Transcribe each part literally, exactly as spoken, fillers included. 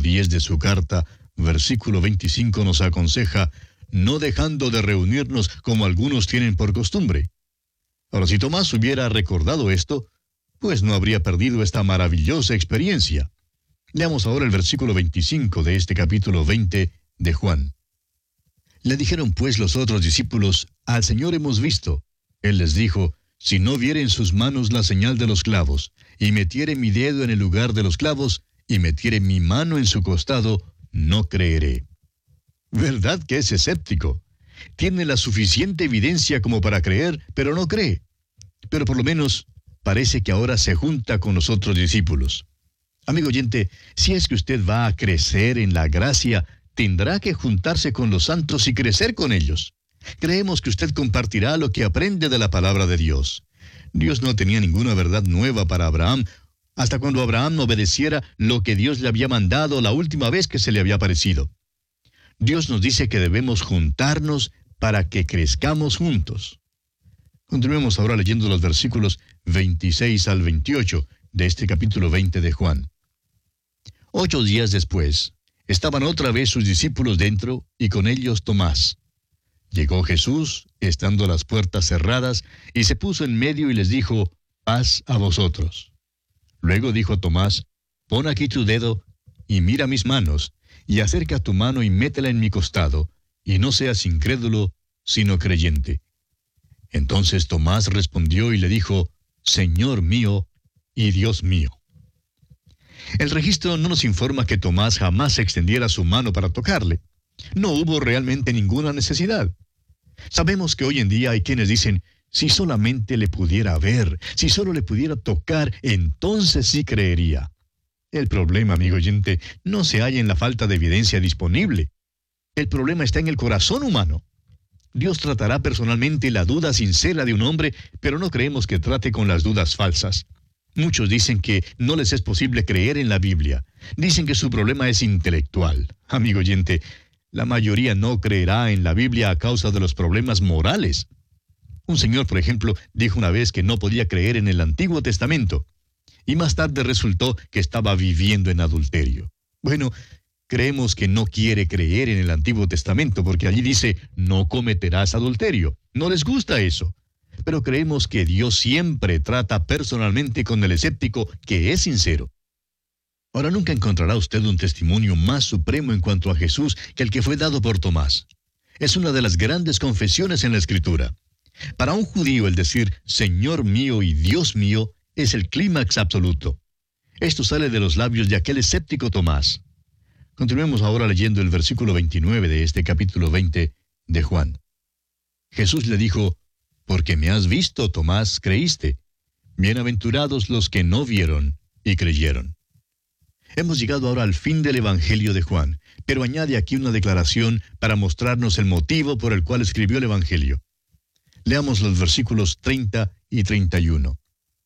diez de su carta, versículo veinticinco, nos aconseja, no dejando de reunirnos como algunos tienen por costumbre. Ahora, si Tomás hubiera recordado esto, pues no habría perdido esta maravillosa experiencia. Leamos ahora el versículo veinticinco de este capítulo veinte de Juan. Le dijeron pues los otros discípulos, al Señor hemos visto. Él les dijo, si no viere en sus manos la señal de los clavos, y metiere mi dedo en el lugar de los clavos, y metiere mi mano en su costado, no creeré. ¿Verdad que es escéptico? Tiene la suficiente evidencia como para creer, pero no cree. Pero por lo menos parece que ahora se junta con los otros discípulos. Amigo oyente, si es que usted va a crecer en la gracia, tendrá que juntarse con los santos y crecer con ellos. Creemos que usted compartirá lo que aprende de la palabra de Dios. Dios no tenía ninguna verdad nueva para Abraham, hasta cuando Abraham obedeciera lo que Dios le había mandado la última vez que se le había aparecido. Dios nos dice que debemos juntarnos para que crezcamos juntos. Continuemos ahora leyendo los versículos veintiséis al veintiocho de este capítulo veinte de Juan. Ocho días después, estaban otra vez sus discípulos dentro, y con ellos Tomás. Llegó Jesús, estando las puertas cerradas, y se puso en medio y les dijo, paz a vosotros. Luego dijo Tomás, pon aquí tu dedo, y mira mis manos, y acerca tu mano y métela en mi costado, y no seas incrédulo, sino creyente. Entonces Tomás respondió y le dijo, Señor mío y Dios mío. El registro no nos informa que Tomás jamás extendiera su mano para tocarle. No hubo realmente ninguna necesidad. Sabemos que hoy en día hay quienes dicen, si solamente le pudiera ver, si solo le pudiera tocar, entonces sí creería. El problema, amigo oyente, no se halla en la falta de evidencia disponible. El problema está en el corazón humano. Dios tratará personalmente la duda sincera de un hombre, pero no creemos que trate con las dudas falsas. Muchos dicen que no les es posible creer en la Biblia. Dicen que su problema es intelectual. Amigo oyente, la mayoría no creerá en la Biblia a causa de los problemas morales. Un señor, por ejemplo, dijo una vez que no podía creer en el Antiguo Testamento, y más tarde resultó que estaba viviendo en adulterio. Bueno, creemos que no quiere creer en el Antiguo Testamento porque allí dice, no cometerás adulterio. No les gusta eso. Pero creemos que Dios siempre trata personalmente con el escéptico que es sincero. Ahora, nunca encontrará usted un testimonio más supremo en cuanto a Jesús que el que fue dado por Tomás. Es una de las grandes confesiones en la Escritura. Para un judío el decir, Señor mío y Dios mío, es el clímax absoluto. Esto sale de los labios de aquel escéptico Tomás. Continuemos ahora leyendo el versículo veintinueve de este capítulo veinte de Juan. Jesús le dijo, porque me has visto, Tomás, creíste. Bienaventurados los que no vieron y creyeron. Hemos llegado ahora al fin del Evangelio de Juan, pero añade aquí una declaración para mostrarnos el motivo por el cual escribió el Evangelio. Leamos los versículos treinta y treinta y uno.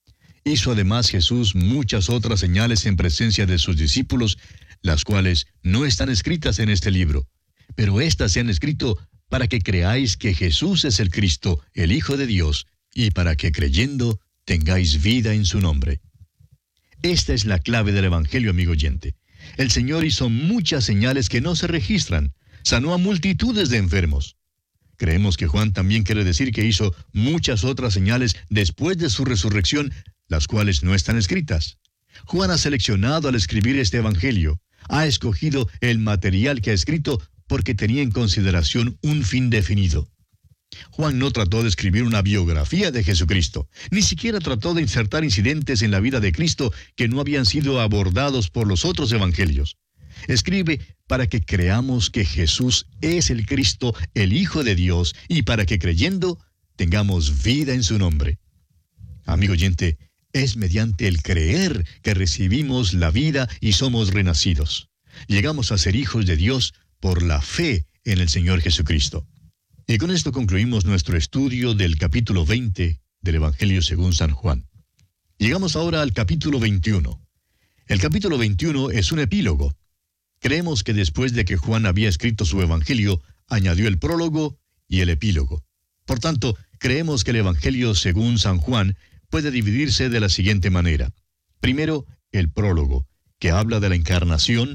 Hizo además Jesús muchas otras señales en presencia de sus discípulos, las cuales no están escritas en este libro, pero éstas se han escrito para que creáis que Jesús es el Cristo, el Hijo de Dios, y para que creyendo tengáis vida en su nombre. Esta es la clave del Evangelio, amigo oyente. El Señor hizo muchas señales que no se registran, sanó a multitudes de enfermos. Creemos que Juan también quiere decir que hizo muchas otras señales después de su resurrección, las cuales no están escritas. Juan ha seleccionado al escribir este Evangelio, ha escogido el material que ha escrito porque tenía en consideración un fin definido. Juan no trató de escribir una biografía de Jesucristo, ni siquiera trató de insertar incidentes en la vida de Cristo que no habían sido abordados por los otros evangelios. Escribe para que creamos que Jesús es el Cristo, el Hijo de Dios, y para que creyendo tengamos vida en su nombre. Amigo oyente, es mediante el creer que recibimos la vida y somos renacidos. Llegamos a ser hijos de Dios por la fe en el Señor Jesucristo. Y con esto concluimos nuestro estudio del capítulo veinte del Evangelio según San Juan. Llegamos ahora al capítulo veintiuno. El capítulo veintiuno es un epílogo. Creemos que después de que Juan había escrito su Evangelio, añadió el prólogo y el epílogo. Por tanto, creemos que el Evangelio según San Juan puede dividirse de la siguiente manera. Primero, el prólogo, que habla de la encarnación,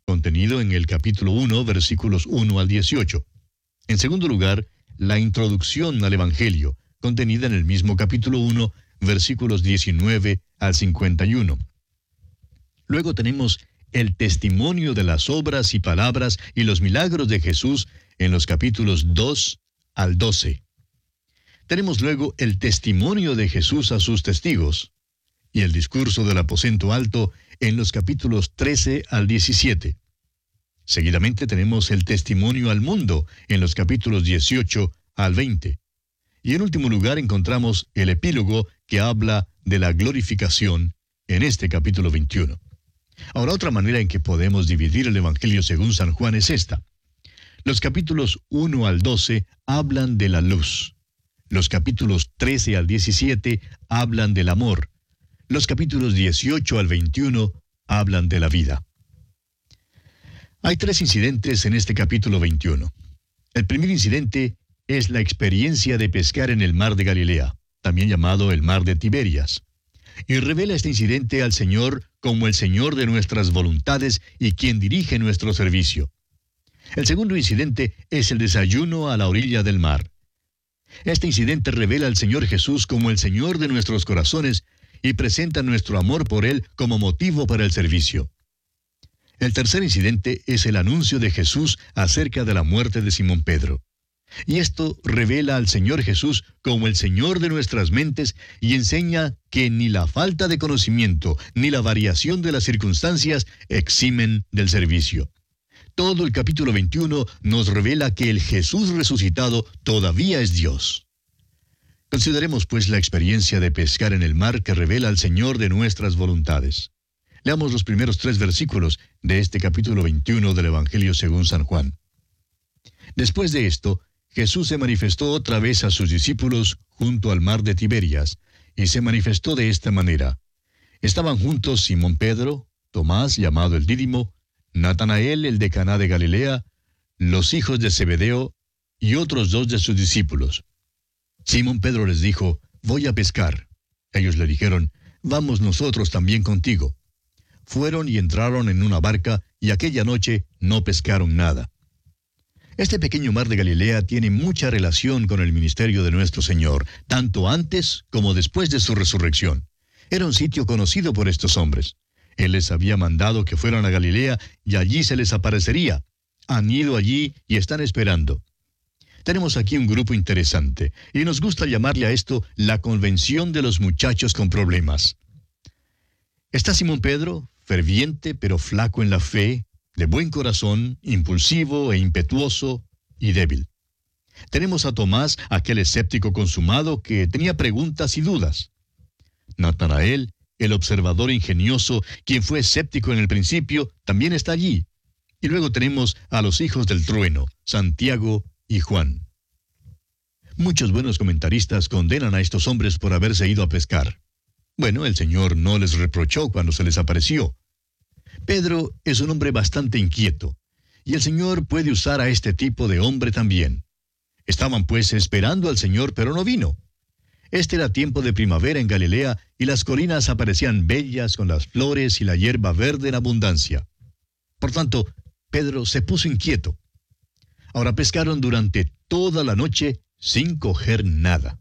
contenido en el capítulo uno, versículos uno al dieciocho. En segundo lugar, la introducción al Evangelio, contenida en el mismo capítulo uno, versículos diecinueve al cincuenta y uno. Luego tenemos el testimonio de las obras y palabras y los milagros de Jesús en los capítulos dos al doce. Tenemos luego el testimonio de Jesús a sus testigos y el discurso del aposento alto en los capítulos trece al diecisiete. Seguidamente tenemos el testimonio al mundo en los capítulos dieciocho al veinte. Y en último lugar encontramos el epílogo que habla de la glorificación en este capítulo veintiuno. Ahora, otra manera en que podemos dividir el Evangelio según San Juan es esta. Los capítulos uno al doce hablan de la luz. Los capítulos trece al diecisiete hablan del amor. Los capítulos dieciocho al veintiuno hablan de la vida. Hay tres incidentes en este capítulo veintiuno. El primer incidente es la experiencia de pescar en el mar de Galilea, también llamado el mar de Tiberias. Y revela este incidente al Señor como el Señor de nuestras voluntades y quien dirige nuestro servicio. El segundo incidente es el desayuno a la orilla del mar. Este incidente revela al Señor Jesús como el Señor de nuestros corazones y presenta nuestro amor por Él como motivo para el servicio. El tercer incidente es el anuncio de Jesús acerca de la muerte de Simón Pedro. Y esto revela al Señor Jesús como el Señor de nuestras mentes y enseña que ni la falta de conocimiento ni la variación de las circunstancias eximen del servicio. Todo el capítulo veintiuno nos revela que el Jesús resucitado todavía es Dios. Consideremos pues la experiencia de pescar en el mar que revela al Señor de nuestras voluntades. Leamos los primeros tres versículos de este capítulo veintiuno del Evangelio según San Juan. Después de esto, Jesús se manifestó otra vez a sus discípulos junto al mar de Tiberias, y se manifestó de esta manera. Estaban juntos Simón Pedro, Tomás, llamado el Dídimo, Natanael, el de Caná de Galilea, los hijos de Zebedeo, y otros dos de sus discípulos. Simón Pedro les dijo, «Voy a pescar». Ellos le dijeron, «Vamos nosotros también contigo». Fueron y entraron en una barca, y aquella noche no pescaron nada. Este pequeño mar de Galilea tiene mucha relación con el ministerio de nuestro Señor, tanto antes como después de su resurrección. Era un sitio conocido por estos hombres. Él les había mandado que fueran a Galilea y allí se les aparecería. Han ido allí y están esperando. Tenemos aquí un grupo interesante, y nos gusta llamarle a esto la convención de los muchachos con problemas. Está Simón Pedro, ferviente pero flaco en la fe, de buen corazón, impulsivo e impetuoso y débil. Tenemos a Tomás, aquel escéptico consumado que tenía preguntas y dudas. Natanael, el observador ingenioso, quien fue escéptico en el principio, también está allí. Y luego tenemos a los hijos del trueno, Santiago y Juan. Muchos buenos comentaristas condenan a estos hombres por haberse ido a pescar. Bueno, el Señor no les reprochó cuando se les apareció. Pedro es un hombre bastante inquieto, y el Señor puede usar a este tipo de hombre también. Estaban pues esperando al Señor, pero no vino. Este era tiempo de primavera en Galilea, y las colinas aparecían bellas con las flores y la hierba verde en abundancia. Por tanto, Pedro se puso inquieto. Ahora pescaron durante toda la noche sin coger nada.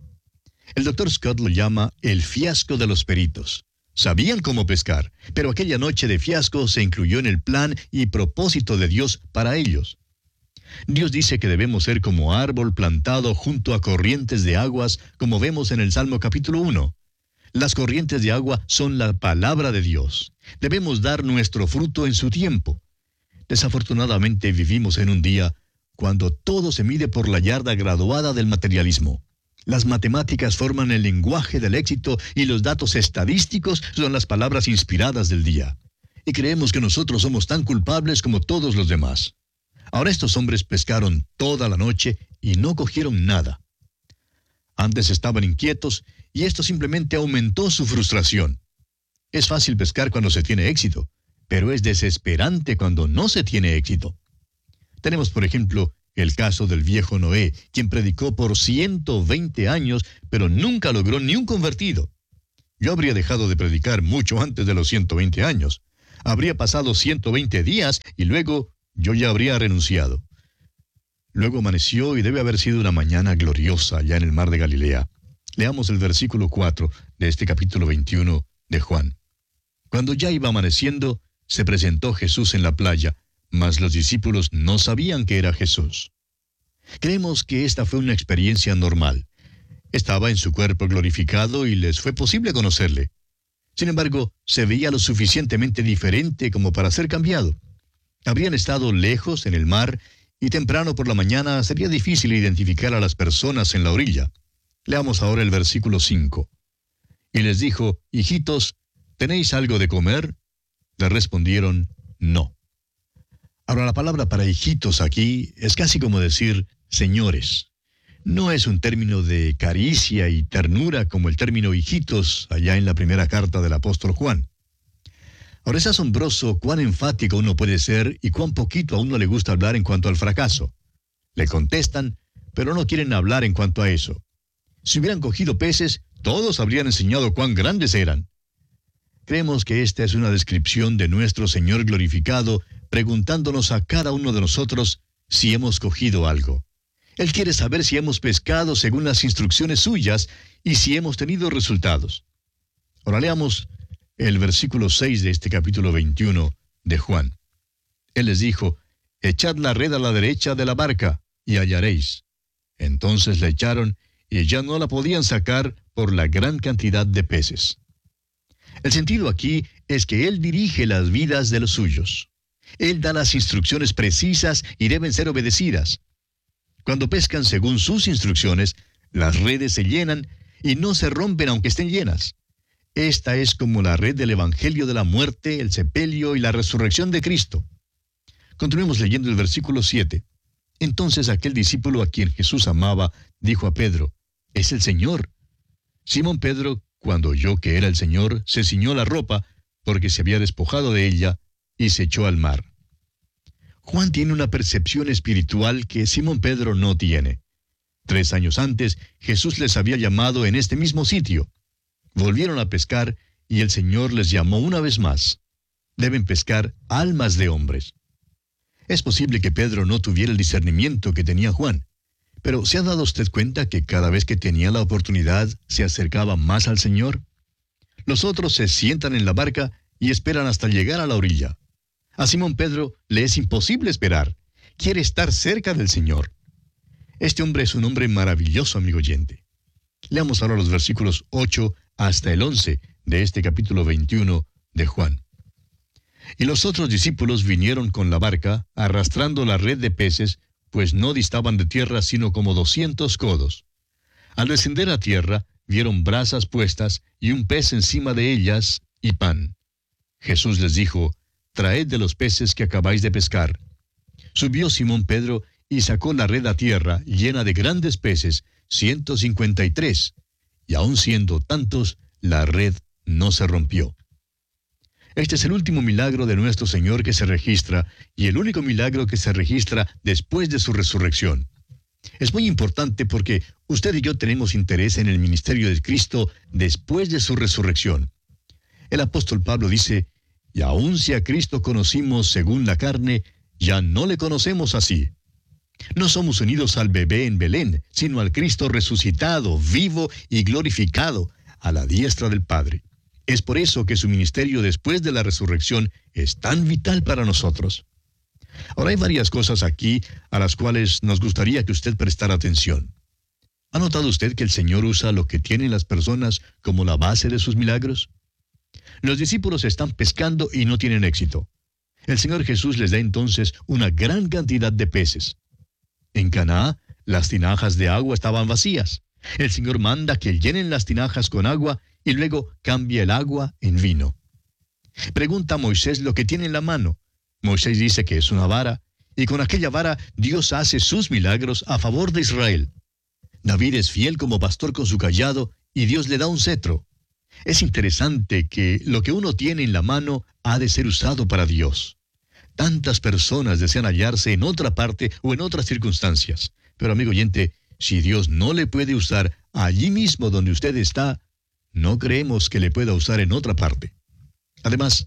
El doctor Scott lo llama el fiasco de los peritos. Sabían cómo pescar, pero aquella noche de fiasco se incluyó en el plan y propósito de Dios para ellos. Dios dice que debemos ser como árbol plantado junto a corrientes de aguas, como vemos en el Salmo capítulo uno. Las corrientes de agua son la palabra de Dios. Debemos dar nuestro fruto en su tiempo. Desafortunadamente vivimos en un día cuando todo se mide por la yarda graduada del materialismo. Las matemáticas forman el lenguaje del éxito y los datos estadísticos son las palabras inspiradas del día. Y creemos que nosotros somos tan culpables como todos los demás. Ahora estos hombres pescaron toda la noche y no cogieron nada. Antes estaban inquietos y esto simplemente aumentó su frustración. Es fácil pescar cuando se tiene éxito, pero es desesperante cuando no se tiene éxito. Tenemos, por ejemplo, el caso del viejo Noé, quien predicó por ciento veinte años, pero nunca logró ni un convertido. Yo habría dejado de predicar mucho antes de los ciento veinte años. Habría pasado ciento veinte días y luego yo ya habría renunciado. Luego amaneció y debe haber sido una mañana gloriosa allá en el mar de Galilea. Leamos el versículo cuatro de este capítulo veintiuno de Juan. Cuando ya iba amaneciendo, se presentó Jesús en la playa, mas los discípulos no sabían que era Jesús. Creemos que esta fue una experiencia normal. Estaba en su cuerpo glorificado y les fue posible conocerle. Sin embargo, se veía lo suficientemente diferente como para ser cambiado. Habrían estado lejos en el mar y temprano por la mañana sería difícil identificar a las personas en la orilla. Leamos ahora el versículo cinco. Y les dijo, hijitos, ¿tenéis algo de comer? Le respondieron, no. Ahora la palabra para hijitos aquí es casi como decir señores. No es un término de caricia y ternura como el término hijitos allá en la primera carta del apóstol Juan. Ahora es asombroso cuán enfático uno puede ser y cuán poquito a uno le gusta hablar en cuanto al fracaso. Le contestan, pero no quieren hablar en cuanto a eso. Si hubieran cogido peces, todos habrían enseñado cuán grandes eran. Creemos que esta es una descripción de nuestro Señor glorificado, preguntándonos a cada uno de nosotros si hemos cogido algo. Él quiere saber si hemos pescado según las instrucciones suyas y si hemos tenido resultados. Ahora leamos el versículo seis de este capítulo veintiuno de Juan. Él les dijo, echad la red a la derecha de la barca y hallaréis. Entonces la echaron y ya no la podían sacar por la gran cantidad de peces. El sentido aquí es que Él dirige las vidas de los suyos. Él da las instrucciones precisas y deben ser obedecidas. Cuando pescan según sus instrucciones, las redes se llenan y no se rompen aunque estén llenas. Esta es como la red del Evangelio de la muerte, el sepelio y la resurrección de Cristo. Continuemos leyendo el versículo siete. Entonces aquel discípulo a quien Jesús amaba, dijo a Pedro, «Es el Señor». Simón Pedro, cuando oyó que era el Señor, se ciñó la ropa, porque se había despojado de ella, y se echó al mar. Juan tiene una percepción espiritual que Simón Pedro no tiene. Tres años antes, Jesús les había llamado en este mismo sitio. Volvieron a pescar y el Señor les llamó una vez más. Deben pescar almas de hombres. Es posible que Pedro no tuviera el discernimiento que tenía Juan, pero ¿se ha dado usted cuenta que cada vez que tenía la oportunidad se acercaba más al Señor? Los otros se sientan en la barca y esperan hasta llegar a la orilla. A Simón Pedro le es imposible esperar. Quiere estar cerca del Señor. Este hombre es un hombre maravilloso, amigo oyente. Leamos ahora los versículos ocho hasta el once de este capítulo veintiuno de Juan. Y los otros discípulos vinieron con la barca, arrastrando la red de peces, pues no distaban de tierra sino como doscientos codos. Al descender a tierra, vieron brasas puestas y un pez encima de ellas y pan. Jesús les dijo, «Traed de los peces que acabáis de pescar». Subió Simón Pedro y sacó la red a tierra llena de grandes peces, ciento cincuenta y tres, y aun siendo tantos, la red no se rompió. Este es el último milagro de nuestro Señor que se registra, y el único milagro que se registra después de su resurrección. Es muy importante porque usted y yo tenemos interés en el ministerio de Cristo después de su resurrección. El apóstol Pablo dice, «Y aun si a Cristo conocimos según la carne, ya no le conocemos así». No somos unidos al bebé en Belén, sino al Cristo resucitado, vivo y glorificado, a la diestra del Padre. Es por eso que su ministerio después de la resurrección es tan vital para nosotros. Ahora hay varias cosas aquí a las cuales nos gustaría que usted prestara atención. ¿Ha notado usted que el Señor usa lo que tienen las personas como la base de sus milagros? Los discípulos están pescando y no tienen éxito. El Señor Jesús les da entonces una gran cantidad de peces. En Caná, las tinajas de agua estaban vacías. El Señor manda que llenen las tinajas con agua y luego cambia el agua en vino. Pregunta a Moisés lo que tiene en la mano. Moisés dice que es una vara, y con aquella vara Dios hace sus milagros a favor de Israel. David es fiel como pastor con su cayado, y Dios le da un cetro. Es interesante que lo que uno tiene en la mano ha de ser usado para Dios. Tantas personas desean hallarse en otra parte o en otras circunstancias. Pero amigo oyente, si Dios no le puede usar allí mismo donde usted está, no creemos que le pueda usar en otra parte. Además,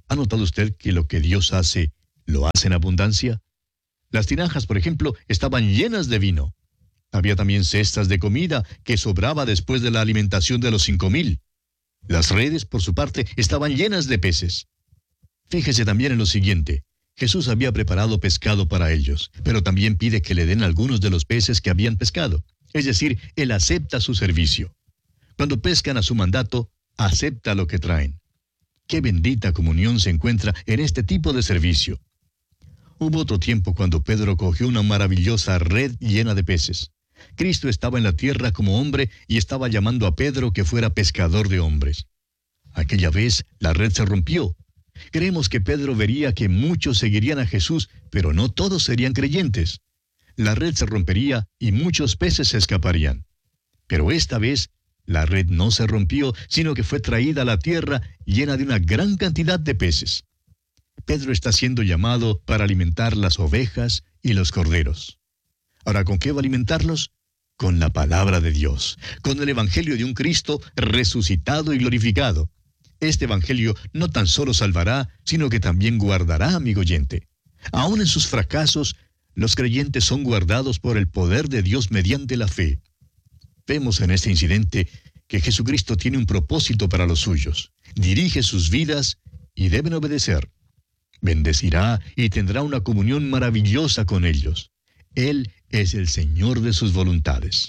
¿Ha notado usted que lo que Dios hace, lo hace en abundancia? Las tinajas, por ejemplo, estaban llenas de vino. Había también cestas de comida que sobraba después de la alimentación de los cinco mil. Las redes, por su parte, estaban llenas de peces. Fíjese también en lo siguiente. Jesús había preparado pescado para ellos, pero también pide que le den algunos de los peces que habían pescado. Es decir, Él acepta su servicio. Cuando pescan a su mandato, acepta lo que traen. Qué bendita comunión se encuentra en este tipo de servicio. Hubo otro tiempo cuando Pedro cogió una maravillosa red llena de peces. Cristo estaba en la tierra como hombre y estaba llamando a Pedro que fuera pescador de hombres. Aquella vez la red se rompió. Creemos que Pedro vería que muchos seguirían a Jesús, pero no todos serían creyentes. La red se rompería y muchos peces se escaparían. Pero esta vez, la red no se rompió, sino que fue traída a la tierra llena de una gran cantidad de peces. Pedro está siendo llamado para alimentar las ovejas y los corderos. Ahora, ¿con qué va a alimentarlos? Con la palabra de Dios, con el evangelio de un Cristo resucitado y glorificado. Este evangelio no tan solo salvará, sino que también guardará, amigo oyente. Aún en sus fracasos, los creyentes son guardados por el poder de Dios mediante la fe. Vemos en este incidente que Jesucristo tiene un propósito para los suyos. Dirige sus vidas y deben obedecer. Bendecirá y tendrá una comunión maravillosa con ellos. Él es el Señor de sus voluntades.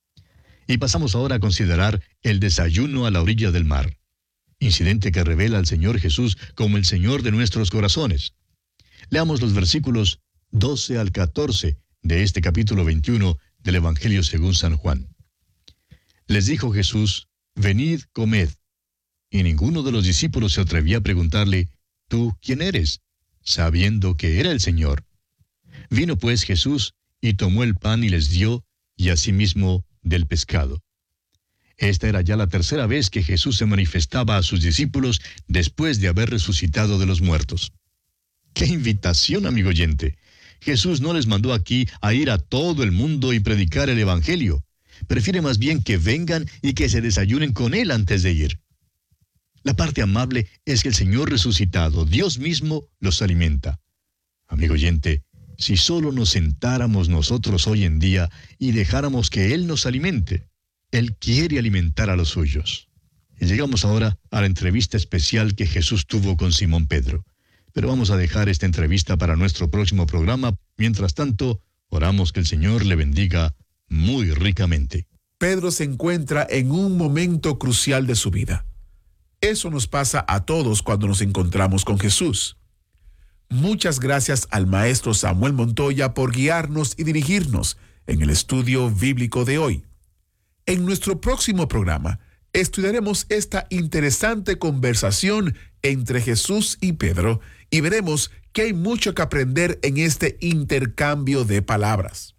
Y pasamos ahora a considerar el desayuno a la orilla del mar. Incidente que revela al Señor Jesús como el Señor de nuestros corazones. Leamos los versículos doce al catorce de este capítulo veintiuno del Evangelio según San Juan. Les dijo Jesús, venid, comed. Y ninguno de los discípulos se atrevía a preguntarle, ¿tú quién eres?, sabiendo que era el Señor. Vino pues Jesús y tomó el pan y les dio, y asimismo del pescado. Esta era ya la tercera vez que Jesús se manifestaba a sus discípulos después de haber resucitado de los muertos. ¡Qué invitación, amigo oyente! Jesús no les mandó aquí a ir a todo el mundo y predicar el Evangelio. Prefiere más bien que vengan y que se desayunen con Él antes de ir. La parte amable es que el Señor resucitado, Dios mismo, los alimenta. Amigo oyente, si solo nos sentáramos nosotros hoy en día y dejáramos que Él nos alimente, Él quiere alimentar a los suyos. Y llegamos ahora a la entrevista especial que Jesús tuvo con Simón Pedro. Pero vamos a dejar esta entrevista para nuestro próximo programa. Mientras tanto, oramos que el Señor le bendiga muy ricamente. Pedro se encuentra en un momento crucial de su vida. Eso nos pasa a todos cuando nos encontramos con Jesús. Muchas gracias al maestro Samuel Montoya por guiarnos y dirigirnos en el estudio bíblico de hoy. En nuestro próximo programa, estudiaremos esta interesante conversación entre Jesús y Pedro y veremos que hay mucho que aprender en este intercambio de palabras.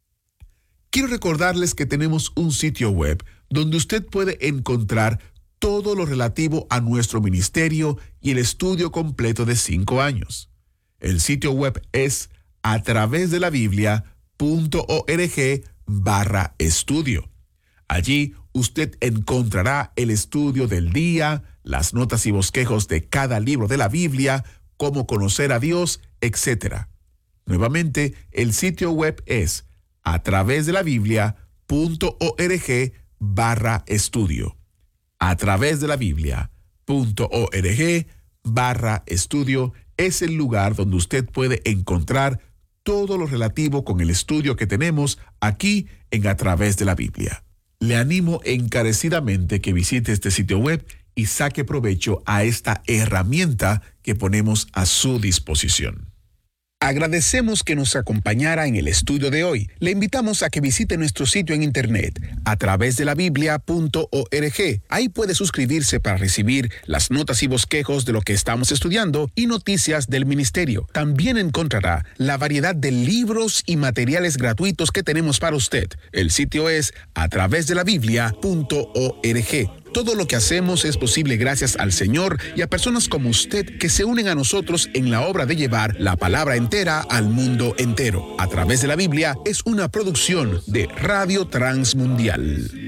Quiero recordarles que tenemos un sitio web donde usted puede encontrar todo lo relativo a nuestro ministerio y el estudio completo de cinco años. El sitio web es a través de la biblia punto org barra estudio. Allí usted encontrará el estudio del día, las notas y bosquejos de cada libro de la Biblia, cómo conocer a Dios, etcétera. Nuevamente, el sitio web es a través de la biblia punto org barra estudio. A través de la biblia punto org barra estudio es el lugar donde usted puede encontrar todo lo relativo con el estudio que tenemos aquí en A Través de la Biblia. Le animo encarecidamente que visite este sitio web y saque provecho a esta herramienta que ponemos a su disposición. Agradecemos que nos acompañara en el estudio de hoy. Le invitamos a que visite nuestro sitio en internet a través de la biblia punto org. Ahí puede suscribirse para recibir las notas y bosquejos de lo que estamos estudiando y noticias del ministerio. También encontrará la variedad de libros y materiales gratuitos que tenemos para usted. El sitio es a través de la biblia punto org. Todo lo que hacemos es posible gracias al Señor y a personas como usted que se unen a nosotros en la obra de llevar la palabra entera al mundo entero. A Través de la Biblia es una producción de Radio Transmundial.